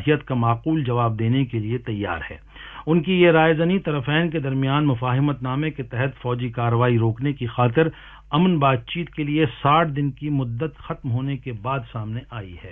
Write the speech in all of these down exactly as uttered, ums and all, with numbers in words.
صلاحیت کا معقول جواب دینے کے لیے تیار ہے۔ ان کی یہ رائے زنی طرفین کے درمیان مفاہمت نامے کے تحت فوجی کارروائی روکنے کی خاطر امن بات چیت کے لیے ساٹھ دن کی مدت ختم ہونے کے بعد سامنے آئی ہے۔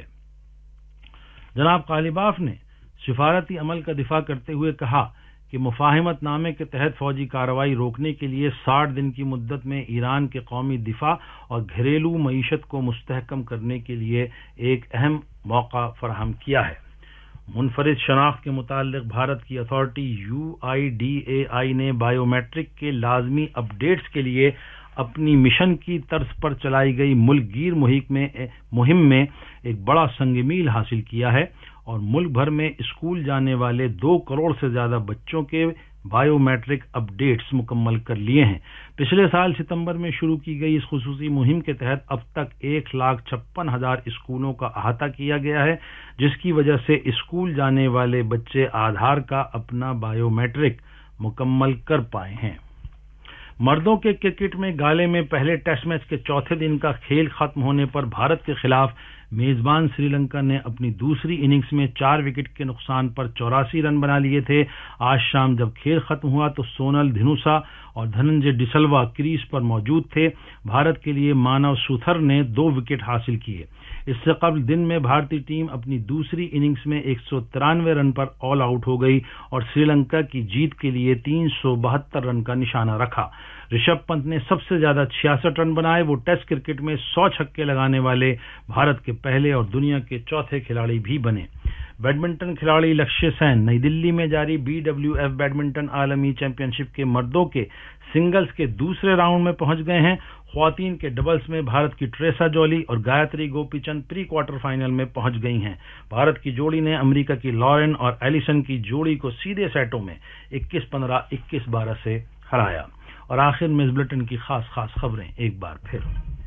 جناب غالباف نے سفارتی عمل کا دفاع کرتے ہوئے کہا کہ مفاہمت نامے کے تحت فوجی کارروائی روکنے کے لیے ساٹھ دن کی مدت میں ایران کے قومی دفاع اور گھریلو معیشت کو مستحکم کرنے کے لیے ایک اہم موقع فراہم کیا ہے۔ منفرد شناخت کے متعلق بھارت کی authority you I D A آئی نے بائیو میٹرک کے لازمی اپ ڈیٹس کے لیے اپنی مشن کی طرز پر چلائی گئی ملک گیر مہم میں ایک بڑا سنگ میل حاصل کیا ہے اور ملک بھر میں اسکول جانے والے دو کروڑ سے زیادہ بچوں کے بائیو میٹرک اپ ڈیٹس مکمل کر لیے ہیں۔ پچھلے سال ستمبر میں شروع کی گئی اس خصوصی مہم کے تحت اب تک ایک لاکھ چھپن ہزار اسکولوں کا احاطہ کیا گیا ہے، جس کی وجہ سے اسکول جانے والے بچے آدھار کا اپنا بائیو میٹرک مکمل کر پائے ہیں۔ مردوں کے کرکٹ میں گالے میں پہلے ٹیسٹ میچ کے چوتھے دن کا کھیل ختم ہونے پر بھارت کے خلاف میزبان سری لنکا نے اپنی دوسری اننگز میں چار وکٹ کے نقصان پر چوراسی رن بنا لیے تھے۔ آج شام جب کھیل ختم ہوا تو سونل دھنوسا اور دھننجے ڈسلوا کریز پر موجود تھے۔ بھارت کے لیے مانو سوتھر نے دو وکٹ حاصل کیے۔ اس سے قبل دن میں بھارتی ٹیم اپنی دوسری اننگز میں ایک سو ترانوے رن پر آل آؤٹ ہو گئی اور سری لنکا کی جیت کے لیے تین سو بہتر رن کا نشانہ رکھا۔ رشبھ پنت نے سب سے زیادہ چھیاسٹھ رن بنائے۔ وہ ٹیسٹ کرکٹ میں سو چھکے لگانے والے بھارت کے پہلے اور دنیا کے چوتھے کھلاڑی بھی بنے۔ بیڈمنٹن کھلاڑی لکشیہ سین نئی دلی میں جاری بی ڈبلیو ایف بیڈمنٹن عالمی چیمپئن شپ کے مردوں کے سنگلز کے دوسرے راؤنڈ میں پہنچ گئے ہیں۔ خواتین کے ڈبلز میں بھارت کی ٹریسا جولی اور گایتری گوپی چند پری کوارٹر فائنل میں پہنچ گئی ہیں۔ بھارت کی جوڑی نے امریکہ کی لارن اور ایلیسن کی جوڑی کو سیدھے سیٹوں میں اکیس پندرہ اکیس بارہ سے ہرایا۔ اور آخر میں اس بلٹن کی خاص خاص خبریں ایک بار پھر۔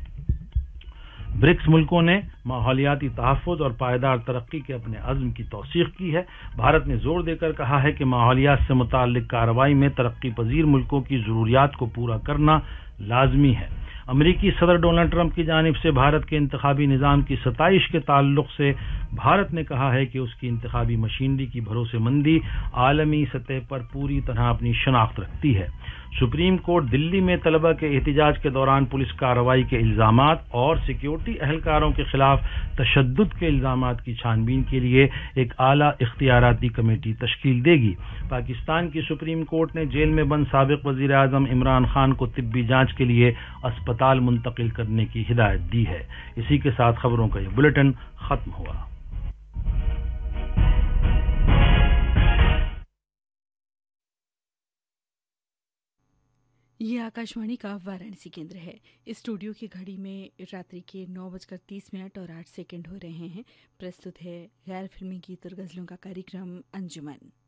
برکس ملکوں نے ماحولیاتی تحفظ اور پائیدار ترقی کے اپنے عزم کی توثیق کی ہے۔ بھارت نے زور دے کر کہا ہے کہ ماحولیات سے متعلق کارروائی میں ترقی پذیر ملکوں کی ضروریات کو پورا کرنا لازمی ہے۔ امریکی صدر ڈونلڈ ٹرمپ کی جانب سے بھارت کے انتخابی نظام کی ستائش کے تعلق سے بھارت نے کہا ہے کہ اس کی انتخابی مشینری کی بھروسے مندی عالمی سطح پر پوری طرح اپنی شناخت رکھتی ہے۔ سپریم کورٹ دلی میں طلبہ کے احتجاج کے دوران پولیس کارروائی کے الزامات اور سیکیورٹی اہلکاروں کے خلاف تشدد کے الزامات کی چھان بین کے لیے ایک اعلیٰ اختیاراتی کمیٹی تشکیل دے گی۔ پاکستان کی سپریم کورٹ نے جیل میں بند سابق وزیر اعظم عمران خان کو طبی جانچ کے لیے اسپتال منتقل کرنے کی ہدایت دی ہے۔ اسی کے ساتھ خبروں کا یہ بلیٹن ختم ہوا۔ یہ آکاشوانی کا وارانسی کیندر ہے۔ اسٹوڈیو کی گھڑی میں راتری کے نو بج کر تیس منٹ اور آٹھ سیکنڈ ہو رہے ہیں۔ پرستت ہے غیر فلمی گیت اور غزلوں کا کاریکرم انجمن۔